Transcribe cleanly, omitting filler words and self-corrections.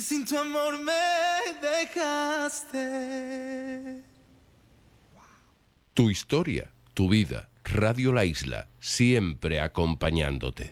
sin tu amor me dejaste. Tu historia, tu vida. Radio La Isla, siempre acompañándote.